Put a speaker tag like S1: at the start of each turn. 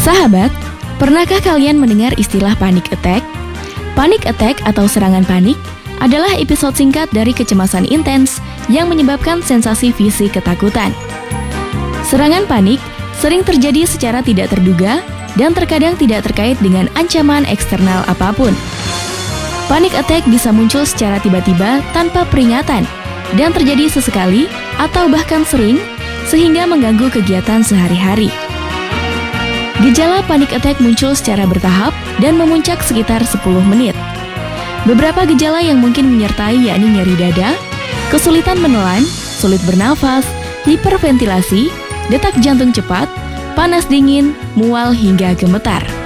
S1: Sahabat, pernahkah kalian mendengar istilah panic attack? Panic attack atau serangan panik adalah episode singkat dari kecemasan intens yang menyebabkan sensasi fisik ketakutan. Serangan panik sering terjadi secara tidak terduga dan terkadang tidak terkait dengan ancaman eksternal apapun. Panic attack bisa muncul secara tiba-tiba tanpa peringatan dan terjadi sesekali atau bahkan sering sehingga mengganggu kegiatan sehari-hari. Gejala panic attack muncul secara bertahap dan memuncak sekitar 10 menit. Beberapa gejala yang mungkin menyertai yakni nyeri dada, kesulitan menelan, sulit bernafas, hiperventilasi, detak jantung cepat, panas dingin, mual hingga gemetar.